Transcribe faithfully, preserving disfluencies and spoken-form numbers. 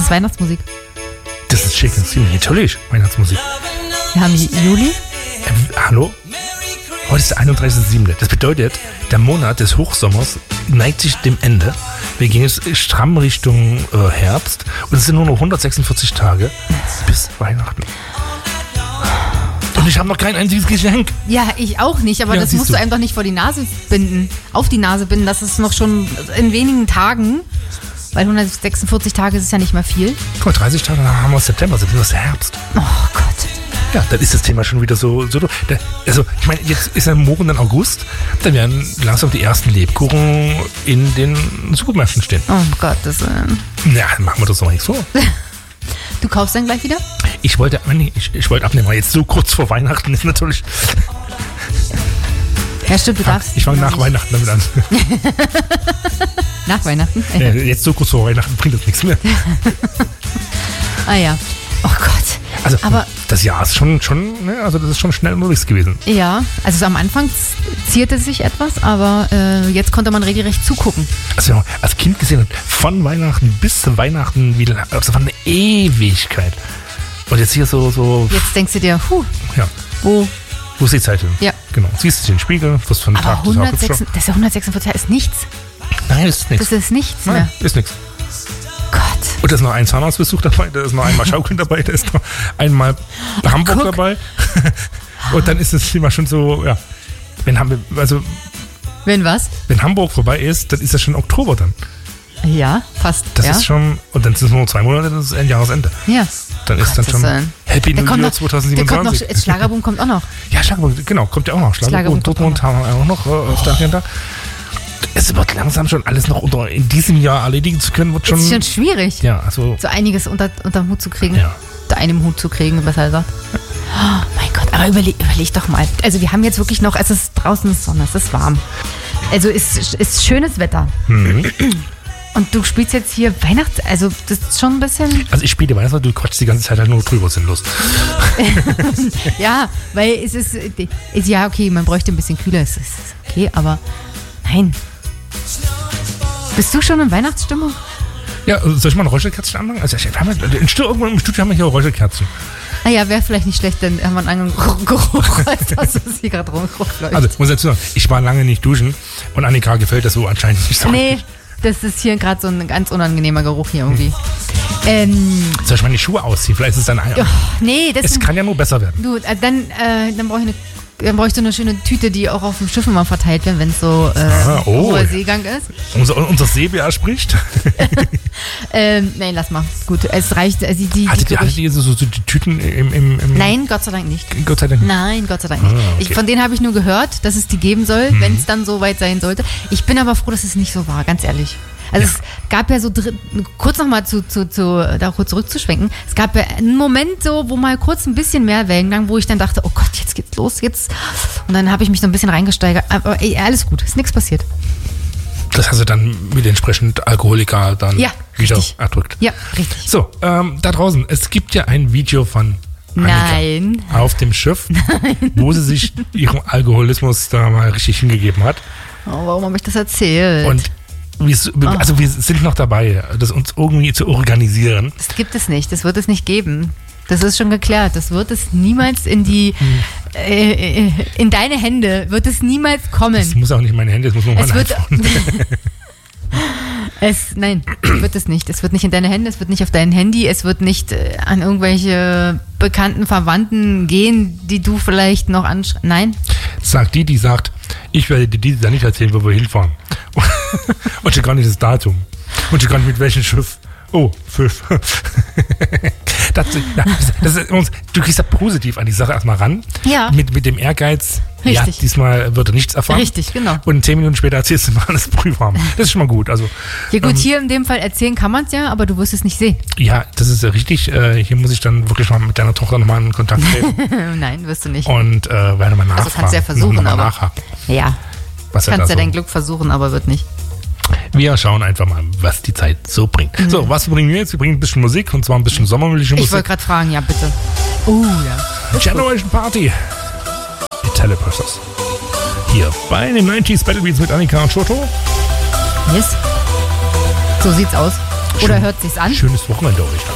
ist Weihnachtsmusik. Das ist Chicken Steam, natürlich, Weihnachtsmusik. Wir haben Juli. Äh, hallo? Heute ist der einunddreißigste siebte Das bedeutet, der Monat des Hochsommers neigt sich dem Ende. Wir gehen jetzt stramm Richtung äh, Herbst und es sind nur noch hundertsechsundvierzig Tage bis Weihnachten. Und ich habe noch kein einziges Geschenk. Ja, ich auch nicht, aber Ja, das siehst musst du. du einem doch nicht vor die Nase binden, auf die Nase binden. Das ist noch schon in wenigen Tagen, weil hundertsechsundvierzig Tage ist ja nicht mehr viel. Guck mal, dreißig Tage, dann haben wir September, September ist Herbst. Oh Gott. Ja, dann ist das Thema schon wieder so, so da, also ich meine, jetzt ist ja morgen dann August, dann werden langsam die ersten Lebkuchen in den Supermärkten stehen. Oh Gottes Willen. Ja, dann machen wir das doch nicht so. Du kaufst dann gleich wieder? Ich wollte, ich, ich wollte abnehmen, aber jetzt so kurz vor Weihnachten ist natürlich... Ja, stimmt, du darfst. Ich fange nach Weihnachten damit an. Nach Weihnachten? Ja, jetzt so kurz vor Weihnachten bringt das nichts mehr. Ah ja. Oh Gott. Also Aber das Jahr ist schon, schon ne, also das ist schon schnell unterwegs gewesen. ja, also so am Anfang zierte sich etwas, aber äh, jetzt konnte man regelrecht zugucken. Also wenn man als Kind gesehen hat, von Weihnachten bis zu Weihnachten, wie, also das war eine Ewigkeit. Und jetzt hier so, so Jetzt denkst du dir, puh, ja, wo? wo ist die Zeit hin? Ja. Genau, siehst du den Spiegel, was von Aber Tag zu Tag hundertsechs, hübscher. das ist ja hundertsechsundvierzig ist nichts. Nein, das ist nichts. Das ist nichts Nein, mehr. ist nichts. Gott. Und da ist noch ein Zahnarztbesuch dabei, da ist noch einmal Schaukeln dabei, da ist noch einmal Hamburg guck. dabei. Und dann ist das Thema schon so, ja, wenn, Ham- also, Wenn was? wenn Hamburg vorbei ist, dann ist das schon Oktober dann. Ja, fast. Das ja. ist schon, und dann sind es nur noch zwei Monate, das ist ein Jahresende. Ja. Dann ist dann Gottes schon Willen. Happy Der New kommt Year noch, der kommt noch, zweitausendsiebenundzwanzig. Schlagerboom kommt auch noch. Ja, Schlagerboom, genau, kommt ja auch noch. Schlagerboom, Schlagerboom kommt Dortmund haben wir auch noch äh, auf der Agenda. Es wird langsam schon alles noch unter, in diesem Jahr erledigen zu können, wird schon. Ist schon schwierig, Ja, also. so einiges unter, unter den Hut zu kriegen. Ja. Unter einem Hut zu kriegen, besser gesagt. Oh mein Gott, aber überleg, überleg doch mal. Also wir haben jetzt wirklich noch, es ist draußen ist Sonne, es ist warm. Also es ist, ist schönes Wetter. Mhm. Und du spielst jetzt hier Weihnachts... Also das ist schon ein bisschen... Also ich spiele dir Weihnachten, du quatschst die ganze Zeit halt nur drüber sinnlos. Ja, weil es ist, ist... Ja, okay, man bräuchte ein bisschen kühler, es ist okay, aber nein. Bist du schon in Weihnachtsstimmung? Ja, soll ich mal ein Räucherkerzchen anmachen? Also ich, wir haben ja, in Stu- irgendwo im Studio haben wir hier Räucherkerzen. Ah ja, wäre vielleicht nicht schlecht, dann haben wir einen anderen Geruch, als dass es hier gerade rumläuft. Also, muss ich dazu sagen, ich war lange nicht duschen und Annika gefällt das so anscheinend nicht so. Nee, das ist hier gerade so ein ganz unangenehmer Geruch hier irgendwie. Ähm, Soll ich meine Schuhe ausziehen? Vielleicht ist es dann ein... oh, nee, das Es kann ja nur besser werden. Du, äh, dann, äh, dann brauche ich eine Dann brauche ich so eine schöne Tüte, die auch auf dem Schiff immer verteilt wird, wenn es so äh, Ah, oh. hoher Seegang ist. Unser, unser Seebär spricht. Ähm, nein, lass mal. Gut, es reicht. Also die, die, Hattet die ihr, hattet ihr so, so die Tüten im, im, im... Nein, Gott sei Dank nicht. Gott sei Dank nicht. Nein, Gott sei Dank nicht. Ah, okay. ich, von denen habe ich nur gehört, dass es die geben soll, Mhm. wenn es dann so weit sein sollte. Ich bin aber froh, dass es nicht so war, ganz ehrlich. Also Ja. es gab ja so, dr- kurz nochmal zu, zu, zu, da kurz zurückzuschwenken, es gab ja einen Moment so, wo mal kurz ein bisschen mehr Wellengang, wo ich dann dachte, oh Gott, jetzt geht's los, jetzt. Und dann habe ich mich so ein bisschen reingesteigert. Aber ey, alles gut, ist nichts passiert. Das hast du dann mit entsprechend Alkoholiker dann Ja, wieder richtig. erdrückt. Ja, richtig. So, ähm, da draußen, es gibt ja ein Video von Annika Nein. auf dem Schiff, wo sie sich ihrem Alkoholismus da mal richtig hingegeben hat. Oh, warum habe ich das erzählt? Und wir, also wir sind noch dabei, das uns irgendwie zu organisieren. Das gibt es nicht, das wird es nicht geben. Das ist schon geklärt. Das wird es niemals in die, äh, in deine Hände, wird es niemals kommen. Es muss auch nicht in meine Hände, es muss nur Es mein wird, iPhone. es, nein, wird es nicht. Es wird nicht in deine Hände, es wird nicht auf dein Handy, es wird nicht äh, an irgendwelche bekannten Verwandten gehen, die du vielleicht noch anschreibst. Nein. Sagt die, die sagt, ich werde dir dieses Jahr nicht erzählen, wo wir hinfahren. Und schon gar nicht das Datum. Und schon gar nicht mit welchem Schiff. Oh, Pfiff. das, na, das ist, du gehst da positiv an die Sache erstmal ran. Ja. Mit, mit dem Ehrgeiz, ja, Richtig. diesmal wird er nichts erfahren. Richtig, genau. Und zehn Minuten später erzählst du mal alles Prüfraum. Das ist schon mal gut. Also, Ja gut, ähm, hier in dem Fall erzählen kann man es ja, aber du wirst es nicht sehen. ja, das ist ja richtig. Äh, hier muss ich dann wirklich mal mit deiner Tochter nochmal in Kontakt treten. Nein, wirst du nicht. Und äh, werde mal nachfragen. Also kannst du ja versuchen, Noch mal aber- nachhaken, Ja, was er kannst da ja so dein Glück versuchen, aber wird nicht. Wir schauen einfach mal, was die Zeit so bringt. Mhm. So, was bringen wir jetzt? Wir bringen ein bisschen Musik, und zwar ein bisschen sommerliche Ich Musik. wollte gerade fragen, ja bitte. Oh ja. Generation Party. Die Telepressers. Hier bei den neunziger Battle Beats mit Annika und Shoto. Yes. So sieht's aus. Oder hört sich's an. Schönes Wochenende euch.